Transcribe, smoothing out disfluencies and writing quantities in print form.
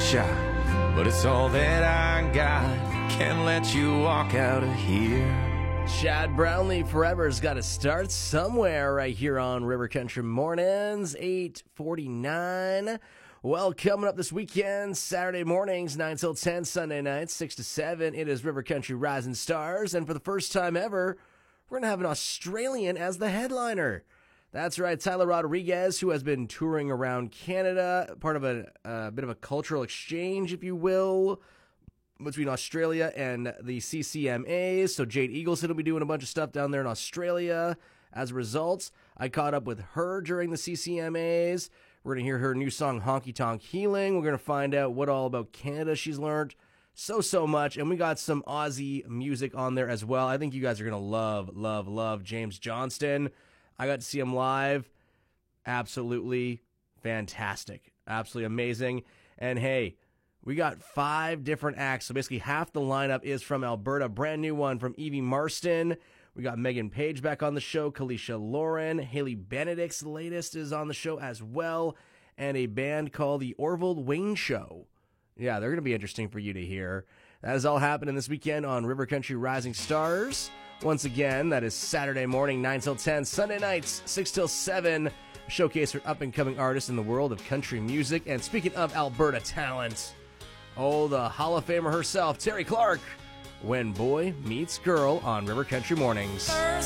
shot, but it's all that I got. Can't let you walk out of here. Chad Brownlee, Forever's got to start somewhere right here on River Country Mornings, 8:49. Well, coming up this weekend, Saturday mornings, 9 till 10, Sunday nights, 6 to 7, it is River Country Rising Stars. And for the first time ever, we're going to have an Australian as the headliner. That's right, Tyler Rodriguez, who has been touring around Canada, part of a bit of a cultural exchange, if you will, between Australia and the CCMAs. So Jade Eagleson will be doing a bunch of stuff down there in Australia. As a result, I caught up with her during the CCMAs. We're going to hear her new song, Honky Tonk Healing. We're going to find out what all about Canada she's learned. So much. And we got some Aussie music on there as well. I think you guys are going to love James Johnston. I got to see him live. Absolutely fantastic. Absolutely amazing. And hey, we got 5 different acts, so basically half the lineup is from Alberta. Brand new one from Evie Marston. We got Megan Page back on the show, Kalisha Lauren. Haley Benedict's latest is on the show as well, and a band called the Orville Wayne Show. Yeah, they're going to be interesting for you to hear. That is all happening this weekend on River Country Rising Stars. Once again, that is Saturday morning, 9 till 10, Sunday nights, 6 till 7. Showcase for up-and-coming artists in the world of country music. And speaking of Alberta talent, oh, the Hall of Famer herself, Terry Clark, When Boy Meets Girl on River Country Mornings.